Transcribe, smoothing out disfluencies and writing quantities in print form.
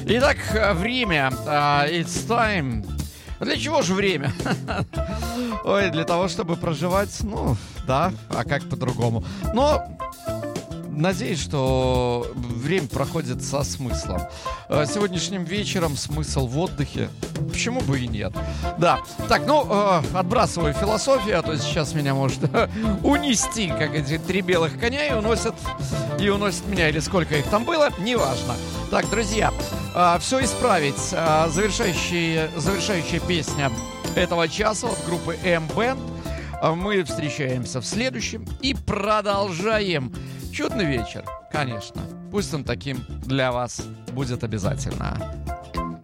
Итак, время. It's time. Для чего же время? Ой, для того, чтобы проживать, ну, да, а как по-другому. Но надеюсь, что время проходит со смыслом. Сегодняшним вечером смысл в отдыхе. Почему бы и нет? Да. Так, отбрасываю философию, а то сейчас меня может унести, как эти 3 белых коня, и уносят меня, или сколько их там было, неважно. Так, друзья, все исправить. Завершающая песня этого часа от группы M-Band. Мы встречаемся в следующем и продолжаем. Чудный вечер, конечно. Пусть он таким для вас будет обязательно.